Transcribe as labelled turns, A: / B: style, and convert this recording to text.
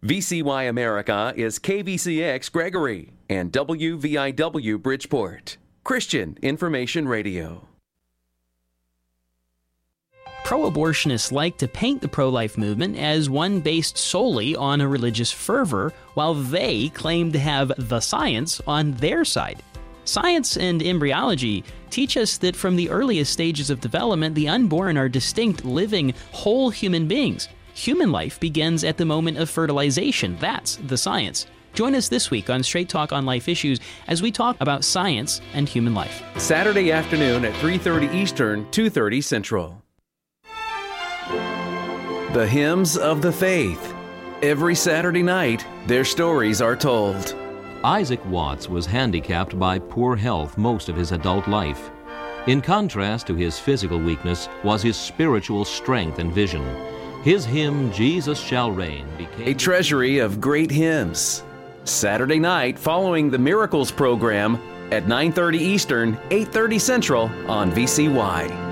A: VCY America is KVCX Gregory and WVIW Bridgeport. Christian Information Radio.
B: Pro-abortionists like to paint the pro-life movement as one based solely on a religious fervor, while they claim to have the science on their side. Science and embryology teach us that from the earliest stages of development, the unborn are distinct, living, whole human beings. Human life begins at the moment of fertilization. That's the science. Join us this week on Straight Talk on Life Issues as we talk about science and human life.
A: Saturday afternoon at 3:30 Eastern, 2:30 Central. The Hymns of the Faith. Every Saturday night, their stories are told.
C: Isaac Watts was handicapped by poor health most of his adult life. In contrast to his physical weakness was his spiritual strength and vision. His hymn, Jesus Shall Reign, became
A: a treasury of great hymns. Saturday night following the Miracles program at 9:30 Eastern, 8:30 Central on VCY.